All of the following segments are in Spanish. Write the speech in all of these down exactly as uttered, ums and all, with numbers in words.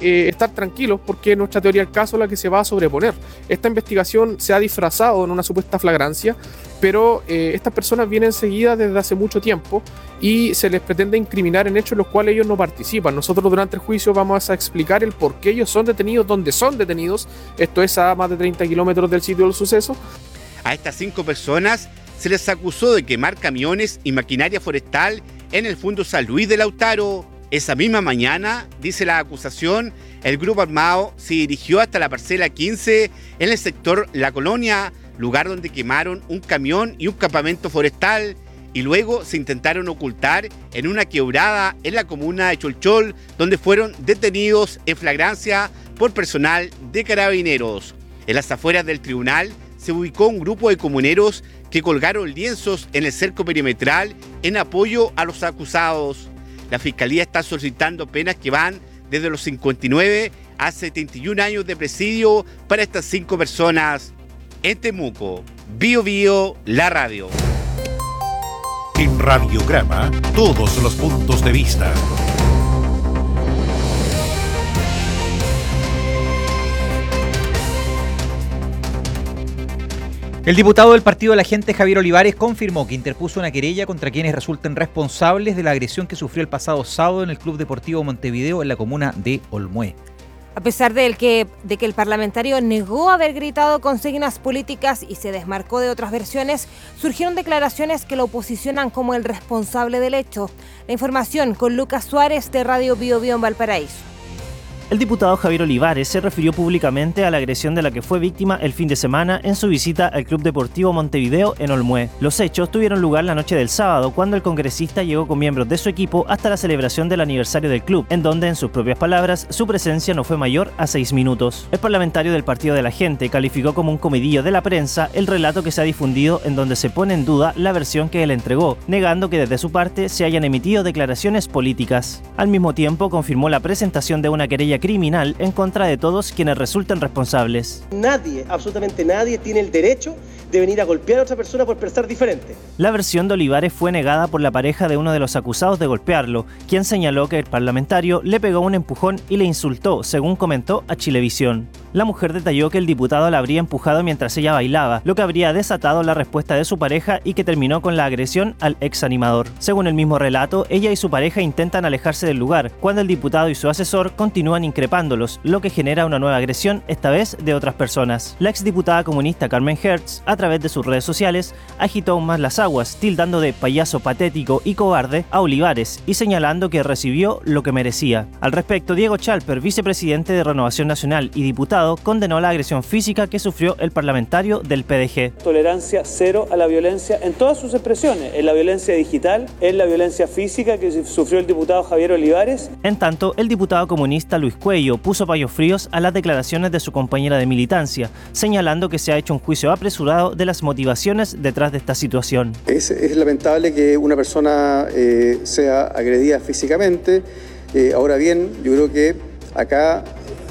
eh, estar tranquilos porque nuestra teoría del caso es la que se va a sobreponer. Esta investigación se ha disfrazado en una supuesta flagrancia, pero eh, estas personas vienen seguidas desde hace mucho tiempo y se les pretende incriminar en hechos en los cuales ellos no participan. Nosotros durante el juicio vamos a explicar el por qué ellos son detenidos, dónde son detenidos, esto es a más de treinta kilómetros del sitio del suceso. A estas cinco personas se les acusó de quemar camiones y maquinaria forestal en el Fundo San Luis de Lautaro. Esa misma mañana, dice la acusación, el grupo armado se dirigió hasta la parcela quince en el sector La Colonia, lugar donde quemaron un camión y un campamento forestal, y luego se intentaron ocultar en una quebrada en la comuna de Cholchol, donde fueron detenidos en flagrancia por personal de Carabineros. En las afueras del tribunal se ubicó un grupo de comuneros que colgaron lienzos en el cerco perimetral en apoyo a los acusados. La Fiscalía está solicitando penas que van desde los cincuenta y nueve a setenta y un años de presidio para estas cinco personas. En Temuco, Bio Bio, la radio. En Radiograma, todos los puntos de vista. El diputado del Partido de la Gente, Javier Olivares, confirmó que interpuso una querella contra quienes resulten responsables de la agresión que sufrió el pasado sábado en el Club Deportivo Montevideo en la comuna de Olmué. A pesar de que, de que el parlamentario negó haber gritado consignas políticas y se desmarcó de otras versiones, surgieron declaraciones que lo posicionan como el responsable del hecho. La información con Lucas Suárez de Radio Bio Bio en Valparaíso. El diputado Javier Olivares se refirió públicamente a la agresión de la que fue víctima el fin de semana en su visita al Club Deportivo Montevideo en Olmué. Los hechos tuvieron lugar la noche del sábado, cuando el congresista llegó con miembros de su equipo hasta la celebración del aniversario del club, en donde, en sus propias palabras, su presencia no fue mayor a seis minutos. El parlamentario del Partido de la Gente calificó como un comidillo de la prensa el relato que se ha difundido, en donde se pone en duda la versión que él entregó, negando que desde su parte se hayan emitido declaraciones políticas. Al mismo tiempo, confirmó la presentación de una querella criminal en contra de todos quienes resulten responsables. Nadie, absolutamente nadie, tiene el derecho de venir a golpear a otra persona por pensar diferente. La versión de Olivares fue negada por la pareja de uno de los acusados de golpearlo, quien señaló que el parlamentario le pegó un empujón y le insultó, según comentó a Chilevisión. La mujer detalló que el diputado la habría empujado mientras ella bailaba, lo que habría desatado la respuesta de su pareja y que terminó con la agresión al ex animador. Según el mismo relato, ella y su pareja intentan alejarse del lugar, cuando el diputado y su asesor continúan increpándolos, lo que genera una nueva agresión, esta vez de otras personas. La exdiputada comunista Carmen Hertz, a través de sus redes sociales, agitó aún más las aguas, tildando de payaso patético y cobarde a Olivares y señalando que recibió lo que merecía. Al respecto, Diego Chalper, vicepresidente de Renovación Nacional y diputado, condenó la agresión física que sufrió el parlamentario del P D G. Tolerancia cero a la violencia en todas sus expresiones, en la violencia digital, en la violencia física que sufrió el diputado Javier Olivares. En tanto, el diputado comunista Luis Cuello puso paños fríos a las declaraciones de su compañera de militancia, señalando que se ha hecho un juicio apresurado de las motivaciones detrás de esta situación. Es, es lamentable que una persona eh, sea agredida físicamente. Eh, ahora bien, yo creo que acá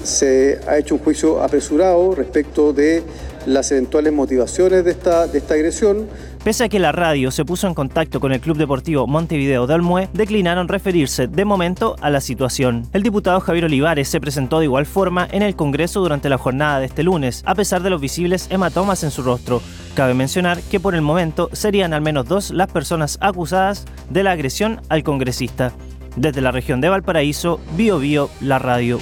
se ha hecho un juicio apresurado respecto de las eventuales motivaciones de esta, de esta agresión. Pese a que la radio se puso en contacto con el Club Deportivo Montevideo de Olmué, declinaron referirse de momento a la situación. El diputado Javier Olivares se presentó de igual forma en el Congreso durante la jornada de este lunes, a pesar de los visibles hematomas en su rostro. Cabe mencionar que por el momento serían al menos dos las personas acusadas de la agresión al congresista. Desde la región de Valparaíso, Bio Bio, la radio.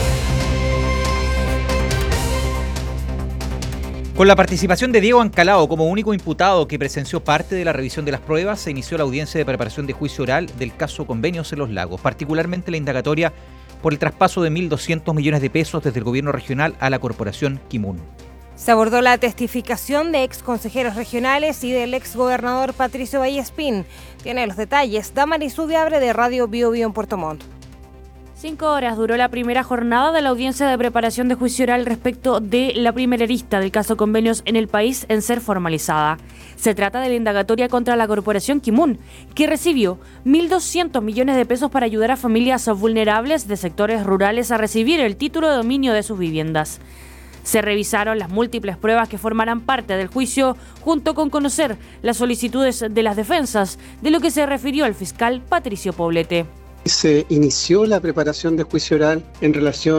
Con la participación de Diego Ancalao como único imputado que presenció parte de la revisión de las pruebas, se inició la audiencia de preparación de juicio oral del caso Convenios en Los Lagos, particularmente la indagatoria por el traspaso de mil doscientos millones de pesos desde el gobierno regional a la corporación Kimun. Se abordó la testificación de ex consejeros regionales y del ex gobernador Patricio Vallespín. Tiene los detalles Damaris Ubiabre de Radio Bio Bio en Puerto Montt. Cinco horas duró la primera jornada de la audiencia de preparación de juicio oral respecto de la primera lista del caso Convenios en el país en ser formalizada. Se trata de la indagatoria contra la corporación Kimun, que recibió mil doscientos millones de pesos para ayudar a familias vulnerables de sectores rurales a recibir el título de dominio de sus viviendas. Se revisaron las múltiples pruebas que formarán parte del juicio, junto con conocer las solicitudes de las defensas, de lo que se refirió el fiscal Patricio Poblete. Se inició la preparación de juicio oral en relación